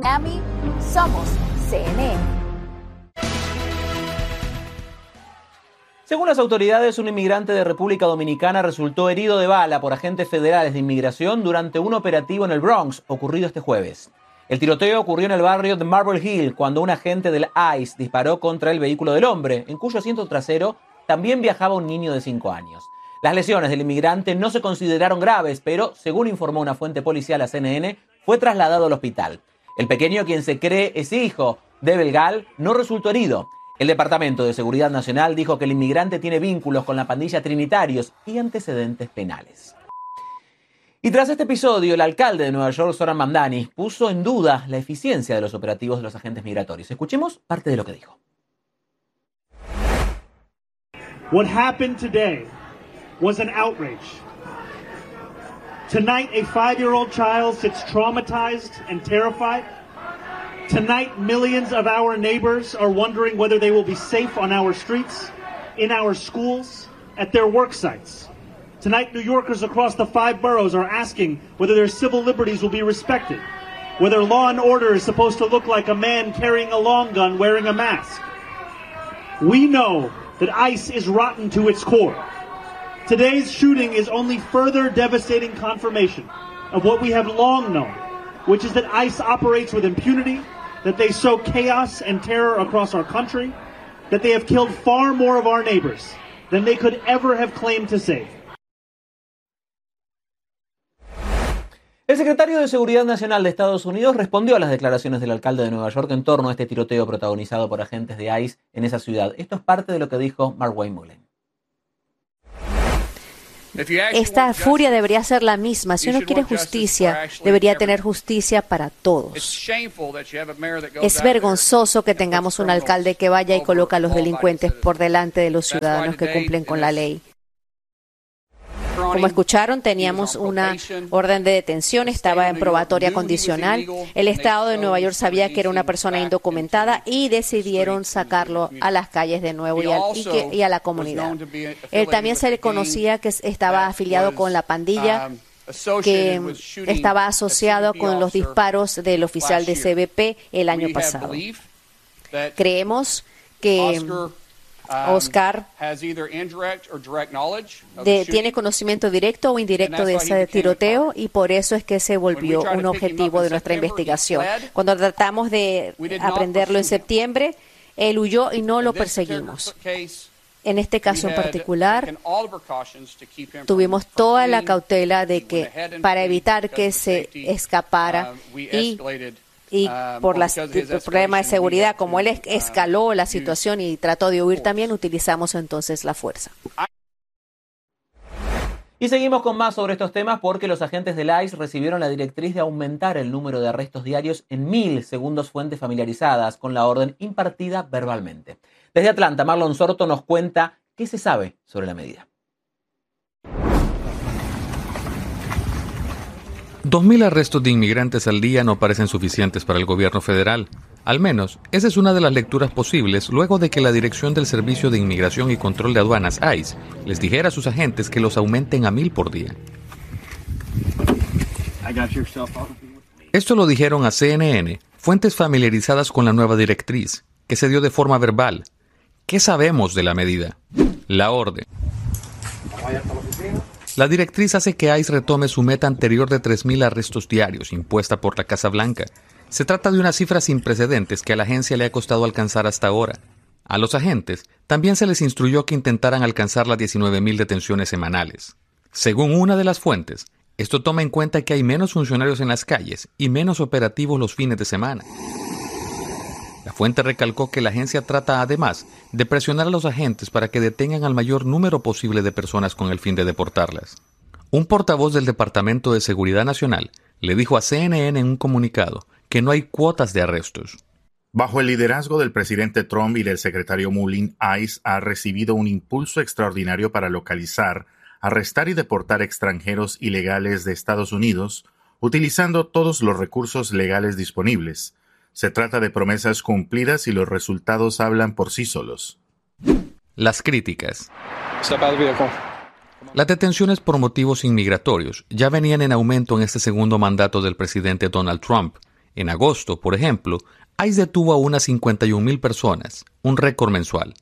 Miami, somos CNN. Según las autoridades, un inmigrante de República Dominicana resultó herido de bala por agentes federales de inmigración durante un operativo en el Bronx, ocurrido este jueves. El tiroteo ocurrió en el barrio de Marble Hill cuando un agente del ICE disparó contra el vehículo del hombre, en cuyo asiento trasero también viajaba un niño de 5 años. Las lesiones del inmigrante no se consideraron graves, pero, según informó una fuente policial a CNN, fue trasladado al hospital. El pequeño, quien se cree es hijo de Belgal, no resultó herido. El Departamento de Seguridad Nacional dijo que el inmigrante tiene vínculos con la pandilla Trinitarios y antecedentes penales. Y tras este episodio, el alcalde de Nueva York, Zohran Mamdani, puso en duda la eficiencia de los operativos de los agentes migratorios. Escuchemos parte de lo que dijo. What happened today was an outrage. Tonight, a 5-year-old child sits traumatized and terrified. Tonight, millions of our neighbors are wondering whether they will be safe on our streets, in our schools, at their work sites. Tonight, New Yorkers across the 5 boroughs are asking whether their civil liberties will be respected, whether law and order is supposed to look like a man carrying a long gun wearing a mask. We know that ICE is rotten to its core. Today's shooting is only further devastating confirmation of what we have long known, which is that ICE operates with impunity, that they sow chaos and terror across our country, that they have killed far more of our neighbors than they could ever have claimed to save. El secretario de Seguridad Nacional de Estados Unidos respondió a las declaraciones del alcalde de Nueva York en torno a este tiroteo protagonizado por agentes de ICE en esa ciudad. Esto es parte de lo que dijo Markwayne Mullin. Esta furia debería ser la misma. Si uno quiere justicia, debería tener justicia para todos. Es vergonzoso que tengamos un alcalde que vaya y coloca a los delincuentes por delante de los ciudadanos que cumplen con la ley. Como escucharon, teníamos una orden de detención, estaba en probatoria condicional. El Estado de Nueva York sabía que era una persona indocumentada y decidieron sacarlo a las calles de nuevo y a la comunidad. Él también se le conocía que estaba afiliado con la pandilla, que estaba asociado con los disparos del oficial de CBP el año pasado. Creemos que Oscar tiene conocimiento directo o indirecto de ese tiroteo y por eso es que se volvió un objetivo de nuestra investigación. Cuando tratamos de aprenderlo en septiembre, él huyó y no lo perseguimos. En este caso en particular, tuvimos toda la cautela de que para evitar que se escapara y por el problema de seguridad, como él escaló la situación y trató de huir también, utilizamos entonces la fuerza. Y seguimos con más sobre estos temas porque los agentes del ICE recibieron la directriz de aumentar el número de arrestos diarios en 1,000 según fuentes familiarizadas con la orden impartida verbalmente. Desde Atlanta, Marlon Sorto nos cuenta qué se sabe sobre la medida. 2,000 arrestos de inmigrantes al día no parecen suficientes para el gobierno federal. Al menos, esa es una de las lecturas posibles luego de que la Dirección del Servicio de Inmigración y Control de Aduanas, ICE, les dijera a sus agentes que los aumenten a 1,000 por día. Esto lo dijeron a CNN, fuentes familiarizadas con la nueva directriz, que se dio de forma verbal. ¿Qué sabemos de la medida? La orden. La directriz hace que ICE retome su meta anterior de 3,000 arrestos diarios, impuesta por la Casa Blanca. Se trata de una cifra sin precedentes que a la agencia le ha costado alcanzar hasta ahora. A los agentes también se les instruyó que intentaran alcanzar las 19,000 detenciones semanales. Según una de las fuentes, esto toma en cuenta que hay menos funcionarios en las calles y menos operativos los fines de semana. La fuente recalcó que la agencia trata además de presionar a los agentes para que detengan al mayor número posible de personas con el fin de deportarlas. Un portavoz del Departamento de Seguridad Nacional le dijo a CNN en un comunicado que no hay cuotas de arrestos. Bajo el liderazgo del presidente Trump y del secretario Mullin, ICE ha recibido un impulso extraordinario para localizar, arrestar y deportar extranjeros ilegales de Estados Unidos, utilizando todos los recursos legales disponibles. Se trata de promesas cumplidas y los resultados hablan por sí solos. Las críticas. Las detenciones por motivos inmigratorios ya venían en aumento en este segundo mandato del presidente Donald Trump. En agosto, por ejemplo, ICE detuvo a unas 51,000 personas, un récord mensual.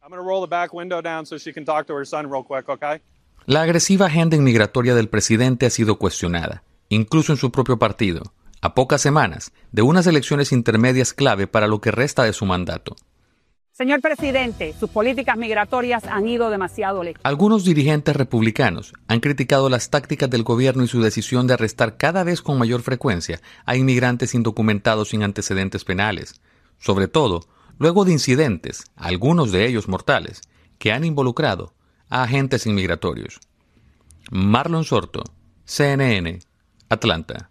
La agresiva agenda inmigratoria del presidente ha sido cuestionada, incluso en su propio partido, a pocas semanas de unas elecciones intermedias clave para lo que resta de su mandato. Señor presidente, sus políticas migratorias han ido demasiado lejos. Algunos dirigentes republicanos han criticado las tácticas del gobierno y su decisión de arrestar cada vez con mayor frecuencia a inmigrantes indocumentados sin antecedentes penales, sobre todo luego de incidentes, algunos de ellos mortales, que han involucrado a agentes inmigratorios. Marlon Sorto, CNN, Atlanta.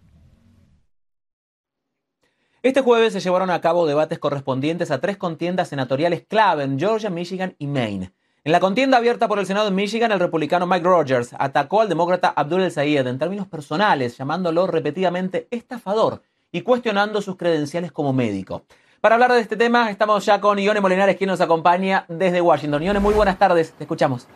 Este jueves se llevaron a cabo debates correspondientes a 3 contiendas senatoriales clave en Georgia, Michigan y Maine. En la contienda abierta por el Senado en Michigan, el republicano Mike Rogers atacó al demócrata Abdul El-Sayed en términos personales, llamándolo repetidamente estafador y cuestionando sus credenciales como médico. Para hablar de este tema, estamos ya con Ione Molinares, quien nos acompaña desde Washington. Ione, muy buenas tardes, te escuchamos.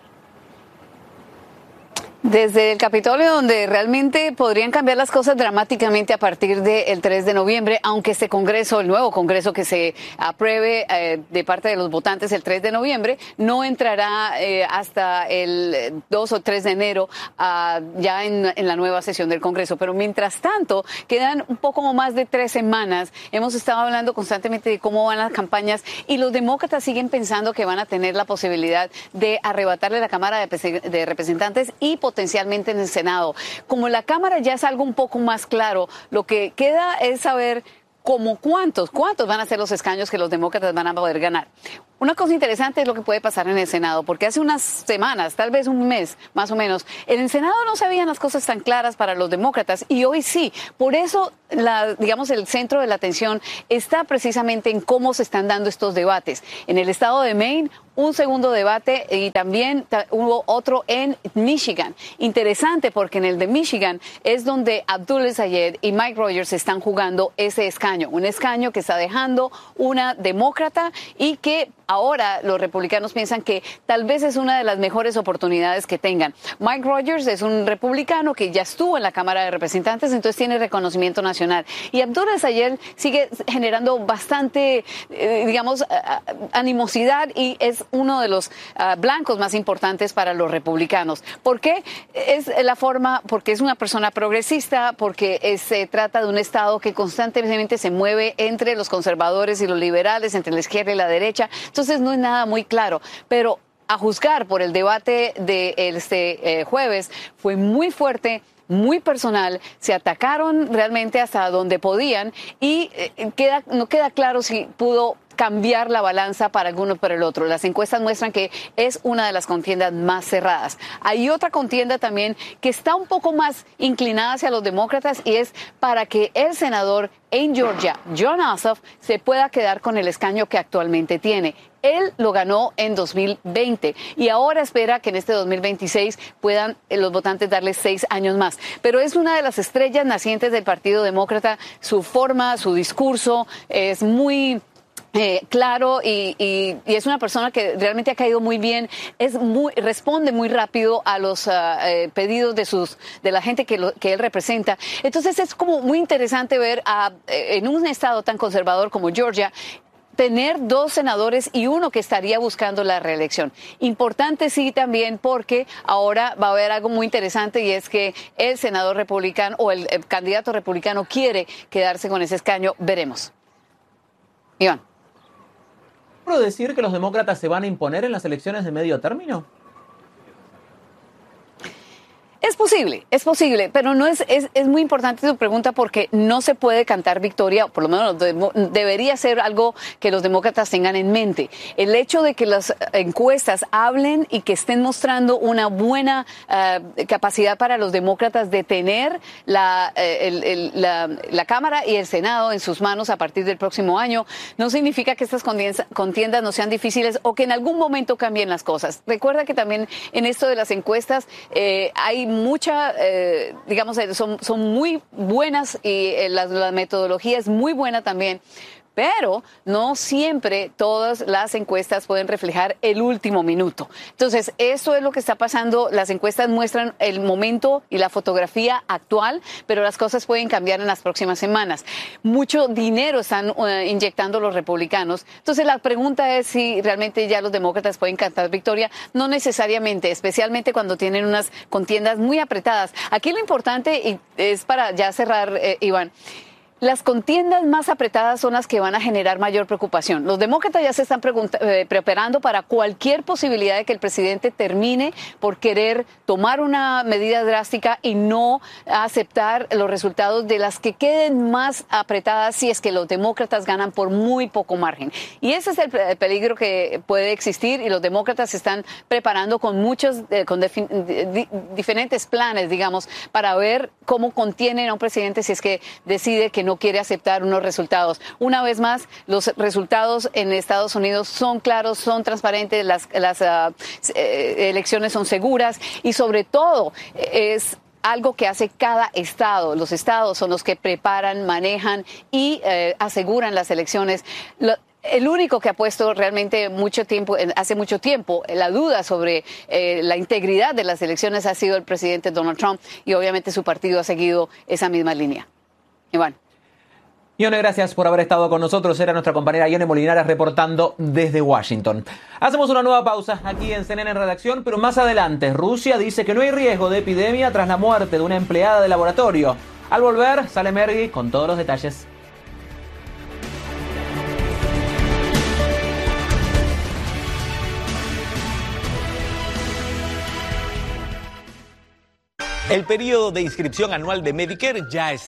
Desde el Capitolio, donde realmente podrían cambiar las cosas dramáticamente a partir del 3 de noviembre, aunque este Congreso, el nuevo Congreso que se apruebe de parte de los votantes el 3 de noviembre, no entrará hasta el 2 o 3 de enero ya en la nueva sesión del Congreso. Pero mientras tanto, quedan un poco más de 3 semanas. Hemos estado hablando constantemente de cómo van las campañas y los demócratas siguen pensando que van a tener la posibilidad de arrebatarle la Cámara de Representantes y potencialmente en el Senado. Como la Cámara ya es algo un poco más claro, lo que queda es saber cuántos van a ser los escaños que los demócratas van a poder ganar. Una cosa interesante es lo que puede pasar en el Senado, porque hace unas semanas, tal vez un mes más o menos, en el Senado no se veían las cosas tan claras para los demócratas y hoy sí. Por eso, el centro de la atención está precisamente en cómo se están dando estos debates. En el estado de Maine, un segundo debate y también hubo otro en Michigan. Interesante porque en el de Michigan es donde Abdul El-Sayed y Mike Rogers están jugando ese escaño. Un escaño que está dejando una demócrata y que ahora los republicanos piensan que tal vez es una de las mejores oportunidades que tengan. Mike Rogers es un republicano que ya estuvo en la Cámara de Representantes, entonces tiene reconocimiento nacional. Y Abdul El-Sayed sigue generando bastante, animosidad y es uno de los blancos más importantes para los republicanos. ¿Por qué? Es la forma, porque es una persona progresista, porque se trata de un estado que constantemente se mueve entre los conservadores y los liberales, entre la izquierda y la derecha. Entonces no es nada muy claro, pero a juzgar por el debate de este jueves fue muy fuerte, muy personal, se atacaron realmente hasta donde podían y no queda claro si pudo cambiar la balanza para alguno o para el otro. Las encuestas muestran que es una de las contiendas más cerradas. Hay otra contienda también que está un poco más inclinada hacia los demócratas y es para que el senador en Georgia, Jon Ossoff, se pueda quedar con el escaño que actualmente tiene. Él lo ganó en 2020 y ahora espera que en este 2026 puedan los votantes darle 6 años más. Pero es una de las estrellas nacientes del Partido Demócrata. Su forma, su discurso es muy claro y es una persona que realmente ha caído muy bien, responde muy rápido a los pedidos de la gente que él representa. Entonces es como muy interesante ver en un estado tan conservador como Georgia tener 2 senadores y uno que estaría buscando la reelección. Importante sí también porque ahora va a haber algo muy interesante y es que el senador republicano o el candidato republicano quiere quedarse con ese escaño. Veremos. Iván. ¿Puedo decir que los demócratas se van a imponer en las elecciones de medio término? Es posible, pero no es muy importante tu pregunta porque no se puede cantar victoria, por lo menos debería ser algo que los demócratas tengan en mente. El hecho de que las encuestas hablen y que estén mostrando una buena capacidad para los demócratas de tener la Cámara y el Senado en sus manos a partir del próximo año, no significa que estas contiendas no sean difíciles o que en algún momento cambien las cosas. Recuerda que también en esto de las encuestas hay son muy buenas y la metodología es muy buena también, pero no siempre todas las encuestas pueden reflejar el último minuto. Entonces, eso es lo que está pasando. Las encuestas muestran el momento y la fotografía actual, pero las cosas pueden cambiar en las próximas semanas. Mucho dinero están inyectando los republicanos. Entonces, la pregunta es si realmente ya los demócratas pueden cantar victoria. No necesariamente, especialmente cuando tienen unas contiendas muy apretadas. Aquí lo importante, y es para ya cerrar, Iván, las contiendas más apretadas son las que van a generar mayor preocupación. Los demócratas ya se están preparando para cualquier posibilidad de que el presidente termine por querer tomar una medida drástica y no aceptar los resultados de las que queden más apretadas si es que los demócratas ganan por muy poco margen. Y ese es el peligro que puede existir, y los demócratas se están preparando con diferentes planes, digamos, para ver cómo contienen a un presidente si es que decide que no quiere aceptar unos resultados. Una vez más, los resultados en Estados Unidos son claros, son transparentes, las elecciones son seguras, y sobre todo es algo que hace cada estado. Los estados son los que preparan, manejan y aseguran las elecciones. El único que ha puesto realmente hace mucho tiempo, la duda sobre la integridad de las elecciones ha sido el presidente Donald Trump, y obviamente su partido ha seguido esa misma línea. Iván. Ione, gracias por haber estado con nosotros. Era nuestra compañera Ione Molinares reportando desde Washington. Hacemos una nueva pausa aquí en CNN en Redacción, pero más adelante Rusia dice que no hay riesgo de epidemia tras la muerte de una empleada de laboratorio. Al volver, sale Mergui con todos los detalles. El periodo de inscripción anual de Medicare ya está